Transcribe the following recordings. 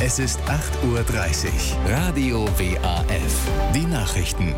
Es ist 8:30 Uhr. Radio WAF. Die Nachrichten.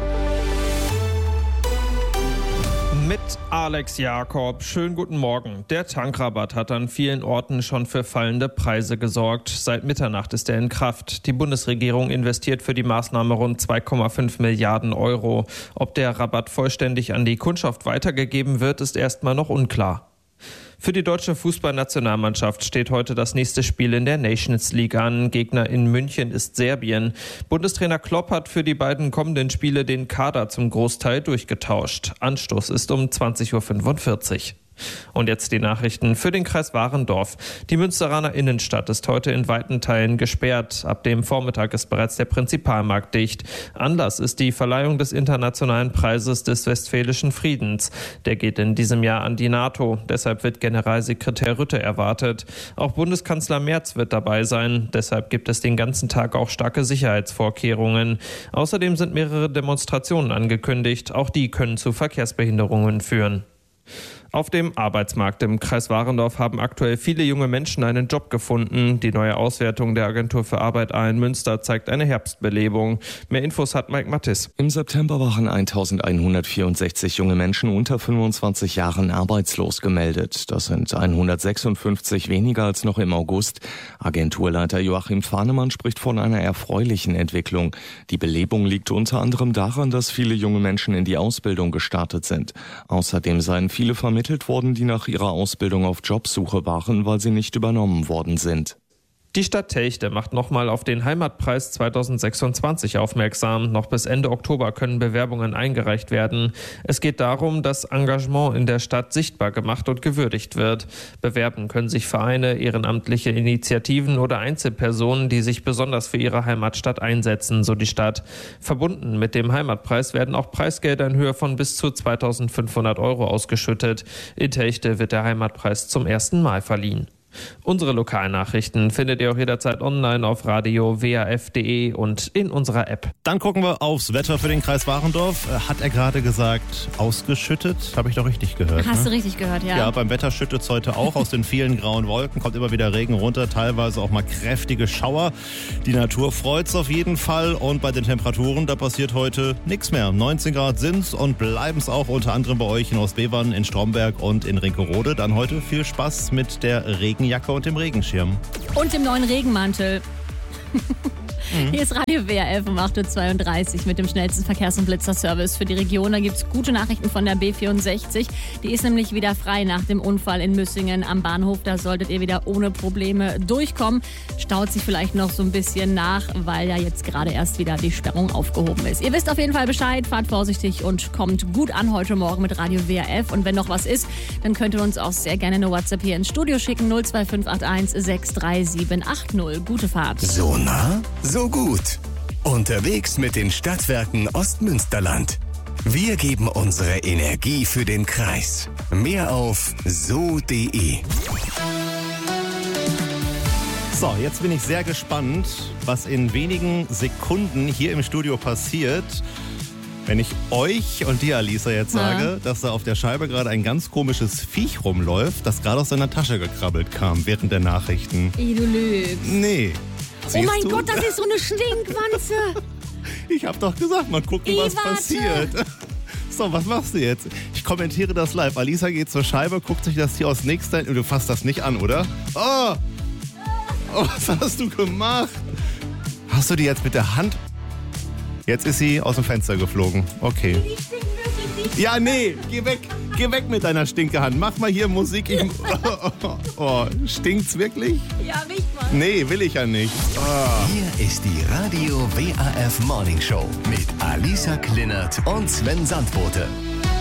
Mit Alex Jakob. Schönen guten Morgen. Der Tankrabatt hat an vielen Orten schon für fallende Preise gesorgt. Seit Mitternacht ist er in Kraft. Die Bundesregierung investiert für die Maßnahme rund 2,5 Milliarden Euro. Ob der Rabatt vollständig an die Kundschaft weitergegeben wird, ist erstmal noch unklar. Für die deutsche Fußballnationalmannschaft steht heute das nächste Spiel in der Nations League an. Gegner in München ist Serbien. Bundestrainer Klopp hat für die beiden kommenden Spiele den Kader zum Großteil durchgetauscht. Anstoß ist um 20:45 Uhr. Und jetzt die Nachrichten für den Kreis Warendorf. Die Münsteraner Innenstadt ist heute in weiten Teilen gesperrt. Ab dem Vormittag ist bereits der Prinzipalmarkt dicht. Anlass ist die Verleihung des internationalen Preises des Westfälischen Friedens. Der geht in diesem Jahr an die NATO. Deshalb wird Generalsekretär Rutte erwartet. Auch Bundeskanzler Merz wird dabei sein. Deshalb gibt es den ganzen Tag auch starke Sicherheitsvorkehrungen. Außerdem sind mehrere Demonstrationen angekündigt. Auch die können zu Verkehrsbehinderungen führen. Auf dem Arbeitsmarkt im Kreis Warendorf haben aktuell viele junge Menschen einen Job gefunden. Die neue Auswertung der Agentur für Arbeit Aalen-Münster zeigt eine Herbstbelebung. Mehr Infos hat Mike Mattis. Im September waren 1164 junge Menschen unter 25 Jahren arbeitslos gemeldet. Das sind 156 weniger als noch im August. Agenturleiter Joachim Fahnemann spricht von einer erfreulichen Entwicklung. Die Belebung liegt unter anderem daran, dass viele junge Menschen in die Ausbildung gestartet sind. Außerdem seien viele vermittelt worden, die nach ihrer Ausbildung auf Jobsuche waren, weil sie nicht übernommen worden sind. Die Stadt Telchte macht nochmal auf den Heimatpreis 2026 aufmerksam. Noch bis Ende Oktober können Bewerbungen eingereicht werden. Es geht darum, dass Engagement in der Stadt sichtbar gemacht und gewürdigt wird. Bewerben können sich Vereine, ehrenamtliche Initiativen oder Einzelpersonen, die sich besonders für ihre Heimatstadt einsetzen, so die Stadt. Verbunden mit dem Heimatpreis werden auch Preisgelder in Höhe von bis zu 2.500 Euro ausgeschüttet. In Telchte wird der Heimatpreis zum ersten Mal verliehen. Unsere Lokalnachrichten findet ihr auch jederzeit online auf radio-waf.de und in unserer App. Dann gucken wir aufs Wetter für den Kreis Warendorf. Hat er gerade gesagt, ausgeschüttet? Habe ich doch richtig gehört. Hast du richtig gehört, ja. Ja, beim Wetter schüttet es heute auch. Aus den vielen grauen Wolken kommt immer wieder Regen runter, teilweise auch mal kräftige Schauer. Die Natur freut es auf jeden Fall. Und bei den Temperaturen, da passiert heute nichts mehr. 19 Grad sind's und bleiben es auch unter anderem bei euch in Ostbevern, in Stromberg und in Rinkerode. Dann heute viel Spaß mit der Regenjacke und dem Regenschirm. Und dem neuen Regenmantel. Hier ist Radio WRF um 8:32 Uhr mit dem schnellsten Verkehrs- und Blitzerservice für die Region. Da gibt es gute Nachrichten von der B64. Die ist nämlich wieder frei nach dem Unfall in Müssingen am Bahnhof. Da solltet ihr wieder ohne Probleme durchkommen. Staut sich vielleicht noch so ein bisschen nach, weil ja jetzt gerade erst wieder die Sperrung aufgehoben ist. Ihr wisst auf jeden Fall Bescheid, fahrt vorsichtig und kommt gut an heute Morgen mit Radio WRF. Und wenn noch was ist, dann könnt ihr uns auch sehr gerne eine WhatsApp hier ins Studio schicken. 02581 63780. Gute Fahrt. So nah, so gut. Unterwegs mit den Stadtwerken Ostmünsterland. Wir geben unsere Energie für den Kreis. Mehr auf so.de. So, jetzt bin ich sehr gespannt, was in wenigen Sekunden hier im Studio passiert, wenn ich euch und dir, Alisa, jetzt sage, dass da auf der Scheibe gerade ein ganz komisches Viech rumläuft, das gerade aus seiner Tasche gekrabbelt kam während der Nachrichten. Du lügst. Nee. Oh mein Gott, das ist so eine Stinkwanze. Ich hab doch gesagt, mal gucken, was passiert. So, was machst du jetzt? Ich kommentiere das live. Alisa geht zur Scheibe, guckt sich das hier aus nächster... Du fasst das nicht an, oder? Oh, was hast du gemacht? Hast du die jetzt mit der Hand... Jetzt ist sie aus dem Fenster geflogen. Okay. Ja, nee, geh weg. Geh weg mit deiner Stinkehand. Mach mal hier Musik. Stinkt's wirklich? Ja, riecht mal. Nee, will ich ja nicht. Hier ist die Radio WAF Morning Show mit Alisa Klinert und Sven Sandbote.